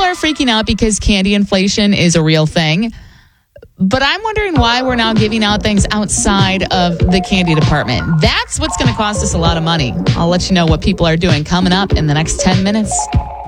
are freaking out because candy inflation is a real thing. But I'm wondering why we're now giving out things outside of the candy department. That's what's going to cost us a lot of money. I'll let you know what people are doing coming up in the next 10 minutes.